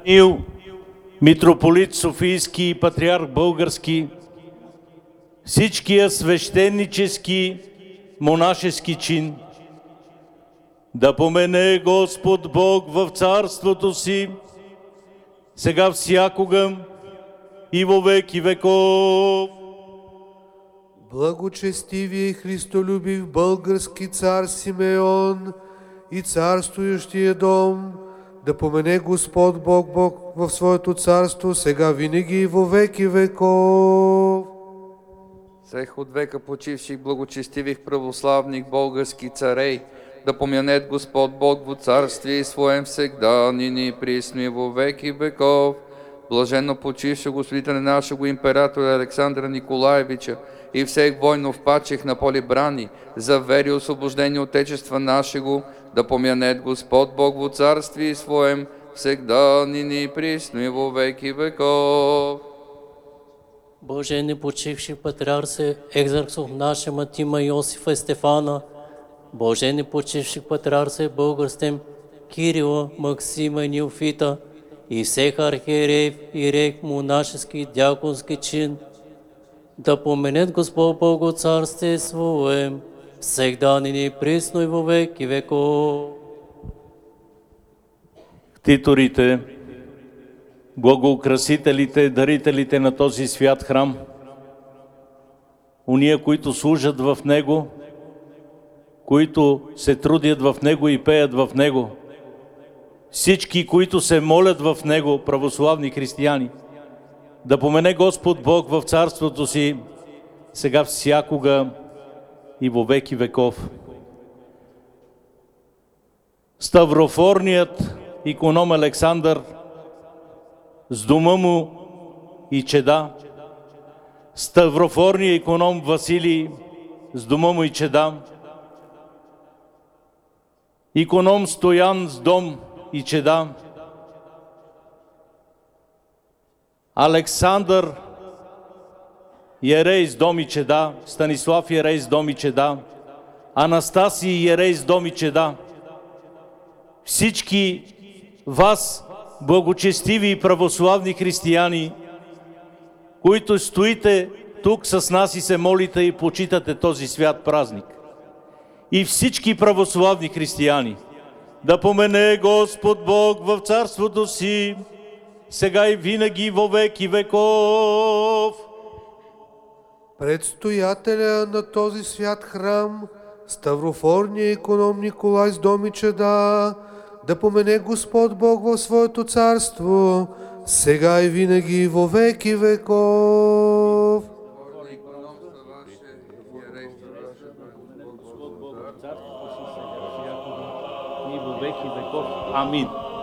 Даниил, митрополит Софийски и патриарх български, всичкия свещенически монашески чин, да помене Господ Бог в царството си, сега всякога и во веки веков. Благочестивие и христолюбив български цар Симеон и царствующия дом, да помене Господ Бог в своето царство, сега винаги и во веки веков. Всех от века почивших благочестивих православних български царей, да помянет Господ Бог во царствие своем всегда, ныне и присно и во веки веков. Блаженно почивши Господителя нашего императора Александра Николаевича и всех воинов пачих на поле брани, за вери и освобождение Отечества нашего, да помянет Господ Бог во царствие своем всегда, ныне и присно и во веки веков. Блаженни почивши патриарси, екзархов нашема Тима Йосифа и Стефана, блаженни почивши патриарси българстем Кирила, Максима и Неофита, и всех архиереев и рек монашески дяконски чин, да поменет Господ Богу царствие своем, всегда ныне и присно и во веки веков. Ктиторите, благоукрасителите, дарителите на този свят храм, уния, които служат в него, които се трудят в него и пеят в него, всички, които се молят в него, православни християни, да помене Господ Бог в царството си, сега всякога и во веки веков. Ставрофорният иконом Александър с дома му и чеда, ставрофорният иконом Василий с дома му и чеда, иконом Стоян с дом и чеда, Александър Иерей с дом и чеда, Станислав Иерей с дом и чеда, Анастасий Иерей с дом и чеда. Всички вас, благочестиви и православни християни, които стоите тук с нас и се молите и почитате този свят празник. И всички православни християни, да помене Господ Бог в царството си, сега и винаги во веки веков. Предстоятеля на този свят храм, ставрофорния иконом Николай с дом и чеда, да помене Господ Бог в своето царство, сега и винаги и во веки веков. И во веки веков. Амин.